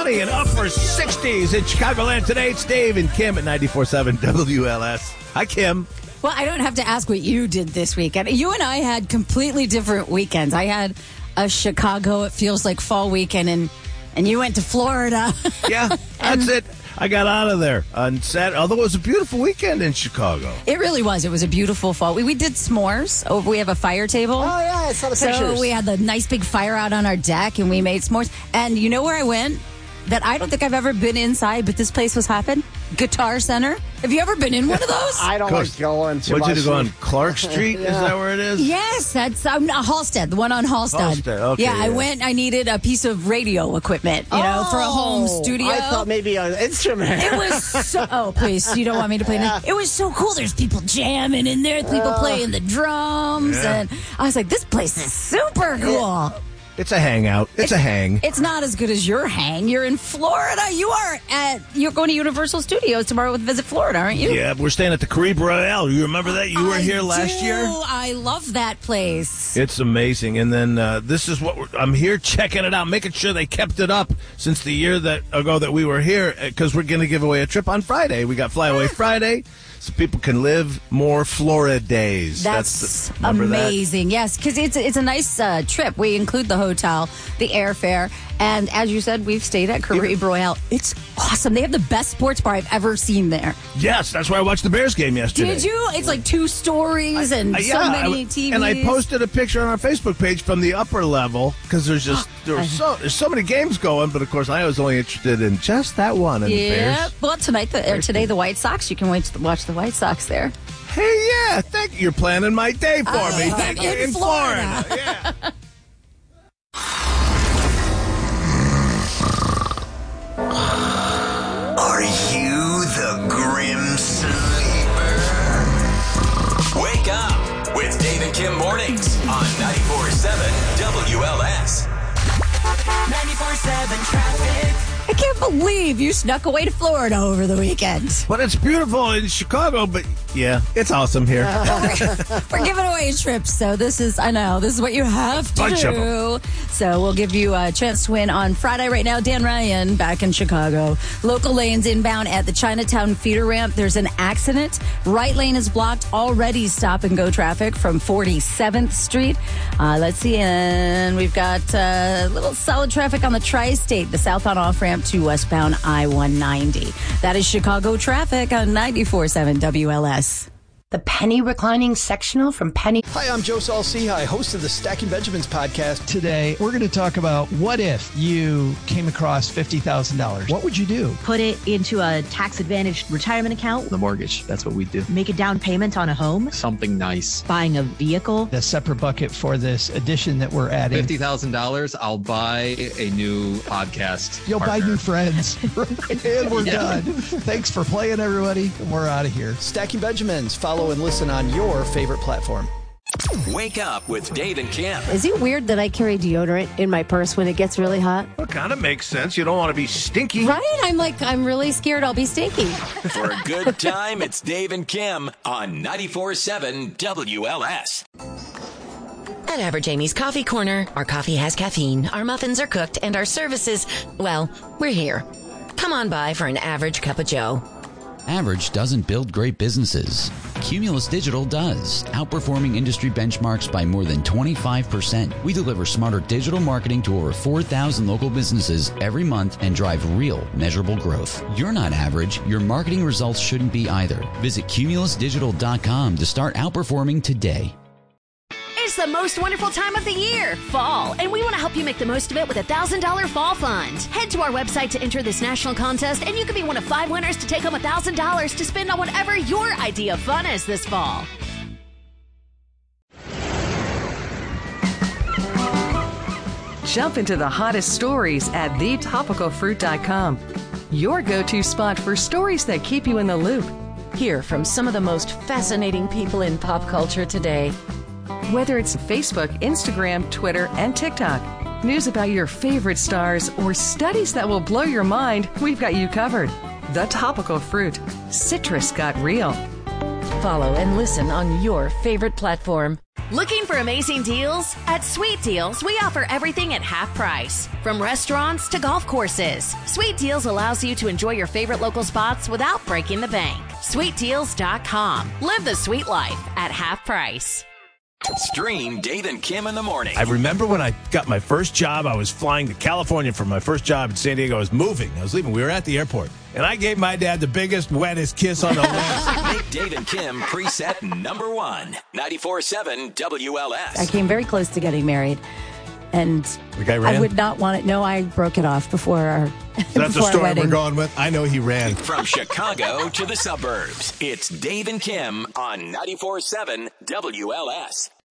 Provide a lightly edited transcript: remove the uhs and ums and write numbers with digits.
sunny and upper 60s in Chicagoland today. It's Dave and Kim at 94.7 WLS. Hi, Kim. Well, I don't have to ask what you did this weekend. You and I had completely different weekends. I had a Chicago, it feels like fall weekend, and you went to Florida. Yeah, that's it. I got out of there on Saturday, although it was a beautiful weekend in Chicago. It really was. It was a beautiful fall. We did s'mores. We have a fire table. Oh, yeah, I saw the pictures. So we had the nice big fire out on our deck, and we made s'mores. And you know where I went? That I don't think I've ever been inside, but this place was hopping. Guitar Center. Have you ever been in one of those? I don't like going to What'd you go on Clark Street? Yeah. Is that where it is? Yes, that's Halstead, the one on Halstead. Halstead, okay, yeah, I yeah. went. I needed a piece of radio equipment, for a home studio. I thought maybe an instrument. It was so. Oh, please, you don't want me to play it? It was so cool. There's people jamming in there, people playing the drums, and I was like, this place is super cool. It's a hangout. It's a hang. It's not as good as your hang. You're in Florida. You're going to Universal Studios tomorrow with Visit Florida, aren't you? Yeah, we're staying at the Caribe Royale. You remember that? You were here last year? I love that place. It's amazing. And then this is what I'm here checking it out, making sure they kept it up since the year ago that we were here, because we're going to give away a trip on Friday. We got Flyaway Friday, so people can live more Florida days. That's remember amazing. That? Yes, because it's a nice trip. We include the hotel, the airfare, and as you said, we've stayed at Caribe Royale. It's awesome. They have the best sports bar I've ever seen there. Yes, that's where I watched the Bears game yesterday. Did you? It's like 2 stories and so many TVs. And I posted a picture on our Facebook page from the upper level because there's so many games going. But of course, I was only interested in just that one. And the Bears. Well, today the White Sox. You can watch the White Sox there. Hey, yeah, thank you. You're planning my day for me. Thank you. In Florida. Yeah. Are you the Grim Sleeper? Wake up with Dave and Kim mornings on 94.7 WLS. 94.7 traffic. I can't believe you snuck away to Florida over the weekend. But it's beautiful in Chicago, but yeah, it's awesome here. We're giving away trips, so this is what you have to Bunch of do. So we'll give you a chance to win on Friday. Right now, Dan Ryan back in Chicago. Local lanes inbound at the Chinatown feeder ramp. There's an accident. Right lane is blocked. Already stop and go traffic from 47th Street. Let's see, and we've got a little solid traffic on the Tri-State, the southbound off-ramp to westbound I-190. That is Chicago traffic on 94.7 WLS. The Penny Reclining Sectional from Penny. Hi, I'm Joe Saul-Sehy, host of the Stacking Benjamins podcast. Today, we're going to talk about what if you came across $50,000. What would you do? Put it into a tax-advantaged retirement account. The mortgage, that's what we do. Make a down payment on a home. Something nice. Buying a vehicle. A separate bucket for this addition that we're adding. $50,000, I'll buy a new podcast. You'll partner. buy new friends. And we're done. Thanks for playing, everybody. And we're out of here. Stacking Benjamins. Follow and listen on your favorite platform. Wake up with Dave and Kim. Is it weird that I carry deodorant in my purse when it gets really hot? Well, it kind of makes sense. You don't want to be stinky. Right? I'm really scared I'll be stinky. For a good time, it's Dave and Kim on 94.7 WLS. At Average Amy's Coffee Corner, our coffee has caffeine, our muffins are cooked, and our services, well, we're here. Come on by for an average cup of joe. Average doesn't build great businesses. Cumulus Digital does, outperforming industry benchmarks by more than 25%. We deliver smarter digital marketing to over 4,000 local businesses every month and drive real, measurable growth. You're not average. Your marketing results shouldn't be either. Visit cumulusdigital.com to start outperforming today. It's the most wonderful time of the year, fall, and we want to help you make the most of it with a $1,000 fall fund. Head to our website to enter this national contest, and you can be one of 5 winners to take home $1,000 to spend on whatever your idea of fun is this fall. Jump into the hottest stories at thetopicalfruit.com. Your go-to spot for stories that keep you in the loop. Hear from some of the most fascinating people in pop culture today. Whether it's Facebook, Instagram, Twitter, and TikTok, news about your favorite stars, or studies that will blow your mind, we've got you covered. The Topical Fruit. Citrus got real. follow and listen on your favorite platform. Looking for amazing deals? At Sweet Deals, we offer everything at half price. From restaurants to golf courses, Sweet Deals allows you to enjoy your favorite local spots without breaking the bank. SweetDeals.com. Live the sweet life at half price. Stream Dave and Kim in the morning. I remember when I got my first job, I was flying to California for my first job in San Diego. I was moving. I was leaving. We were at the airport. And I gave my dad the biggest, wettest kiss on the lips. Make Dave and Kim preset number 1. 94.7 WLS. I came very close to getting married. And the guy ran? I would not want it. No, I broke it off before our That's the before our story wedding. we're going with. I know he ran. From Chicago to the suburbs, it's Dave and Kim on 94.7 WLS.